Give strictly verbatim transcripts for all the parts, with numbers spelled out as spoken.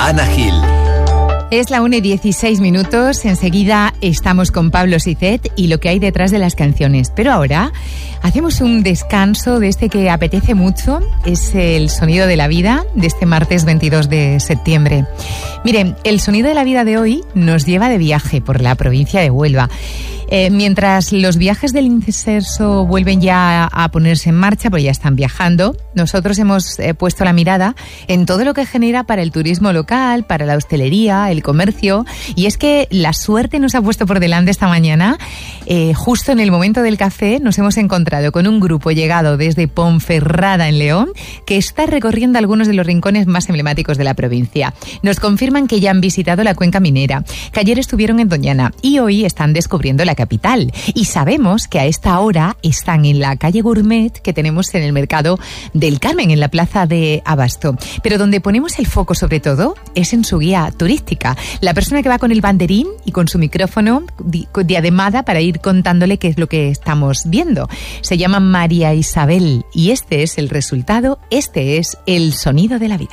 Ana Gil. Es la una y dieciséis minutos, enseguida estamos con Pablo Sicet y lo que hay detrás de las canciones. Pero ahora hacemos un descanso de este que apetece mucho, es el sonido de la vida de este martes veintidós de septiembre. Miren, el sonido de la vida de hoy nos lleva de viaje por la provincia de Huelva. Eh, mientras los viajes del incenso vuelven ya a ponerse en marcha, porque ya están viajando, nosotros hemos eh, puesto la mirada en todo lo que genera para el turismo local, para la hostelería, el comercio, y es que la suerte nos ha puesto por delante esta mañana. Eh, justo en el momento del café nos hemos encontrado con un grupo llegado desde Ponferrada en León que está recorriendo algunos de los rincones más emblemáticos de la provincia. Nos confirman que ya han visitado la cuenca minera, que ayer estuvieron en Doñana y hoy están descubriendo la capital. Y sabemos que a esta hora están en la calle Gourmet que tenemos en el mercado del Carmen, en la plaza de Abasto. Pero donde ponemos el foco sobre todo es en su guía turística. La persona que va con el banderín y con su micrófono di- diademada para ir contándole qué es lo que estamos viendo. Se llama María Isabel y este es el resultado, este es el sonido de la vida.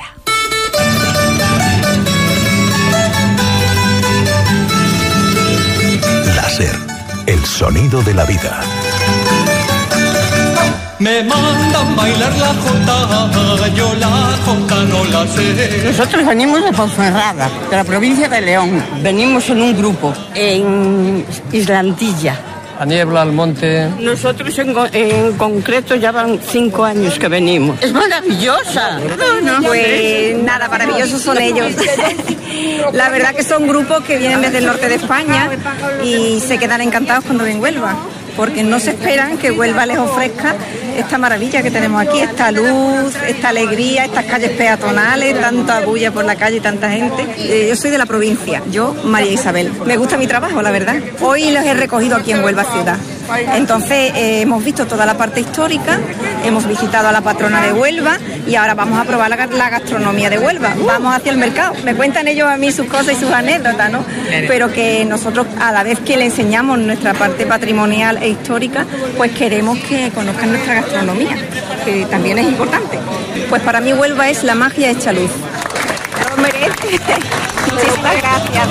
Láser, el sonido de la vida. Me mandan bailar la jota, yo la jota no la sé. Nosotros venimos de Ponferrada, de la provincia de León. Venimos en un grupo, en Islantilla. A Niebla, al monte. Nosotros en, en concreto ya van cinco años que venimos. Es maravillosa. No, no. Pues nada, maravillosos son ellos. La verdad que son grupos que vienen desde el norte de España y se quedan encantados cuando ven Huelva, porque no se esperan que Huelva les ofrezca esta maravilla que tenemos aquí, esta luz, esta alegría, estas calles peatonales, tanta bulla por la calle y tanta gente. Eh, yo soy de la provincia, yo, María Isabel. Me gusta mi trabajo, la verdad. Hoy los he recogido aquí en Huelva ciudad. Entonces eh, hemos visto toda la parte histórica, hemos visitado a la patrona de Huelva y ahora vamos a probar la, la gastronomía de Huelva. Vamos hacia el mercado. Me cuentan ellos a mí sus cosas y sus anécdotas, ¿no? Pero que nosotros, a la vez que le enseñamos nuestra parte patrimonial e histórica, pues queremos que conozcan nuestra gastronomía, que también es importante. Pues para mí Huelva es la magia hecha luz. Lo merece. Muchísimas gracias.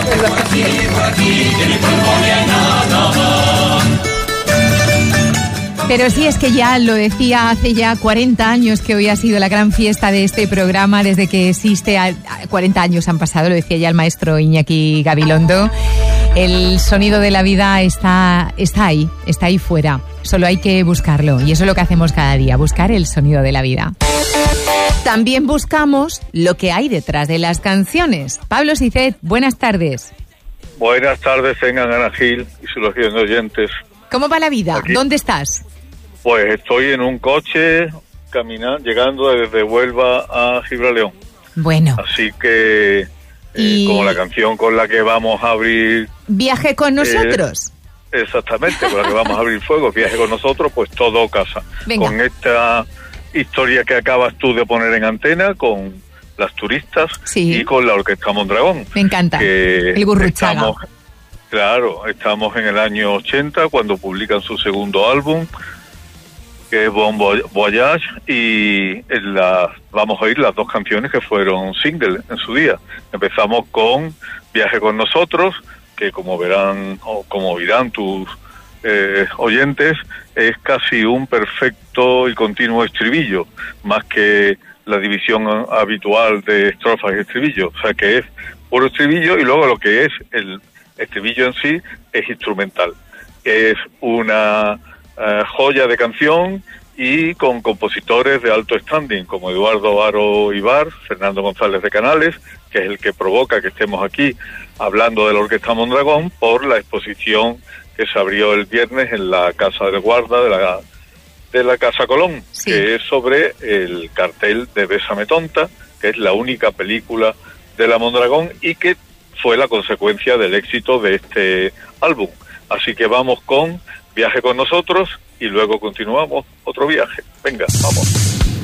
Pero sí, es que ya lo decía hace ya cuarenta años que hoy ha sido la gran fiesta de este programa, desde que existe, cuarenta años han pasado, lo decía ya el maestro Iñaki Gabilondo. El sonido de la vida está, está ahí, está ahí fuera, solo hay que buscarlo y eso es lo que hacemos cada día, buscar el sonido de la vida. También buscamos lo que hay detrás de las canciones. Pablo Sicet, buenas tardes. Buenas tardes, tengan Ana Gil y sus oyentes. ¿Cómo va la vida? Aquí. ¿Dónde estás? Pues estoy en un coche, caminando, llegando desde Huelva a Gibraleón. Bueno. Así que, eh, y... como la canción con la que vamos a abrir... ¿Viaje con nosotros? Eh, exactamente, con la que vamos a abrir fuego, viaje con nosotros, pues todo casa. Venga. Con esta historia que acabas tú de poner en antena, con las turistas, sí, y con la Orquesta Mondragón. Me encanta, que el Gurruchaga. Estamos, claro, estamos en el año ochenta, cuando publican su segundo álbum, que es Bon Voyage, y en la, vamos a oír las dos canciones que fueron single en su día. Empezamos con Viaje con nosotros, que como verán, o como oirán tus eh, oyentes, es casi un perfecto y continuo estribillo, más que la división habitual de estrofas y estribillo. O sea que es puro estribillo, y luego lo que es el estribillo en sí es instrumental. Es una Uh, joya de canción, y con compositores de alto standing como Eduardo Aro Ibar, Fernando González de Canales, que es el que provoca que estemos aquí hablando de la Orquesta Mondragón por la exposición que se abrió el viernes en la Casa de Guarda de la, de la Casa Colón, sí, que es sobre el cartel de Bésame Tonta, que es la única película de la Mondragón y que fue la consecuencia del éxito de este álbum. Así que vamos con Viaje con nosotros y luego continuamos otro viaje. Venga, vamos.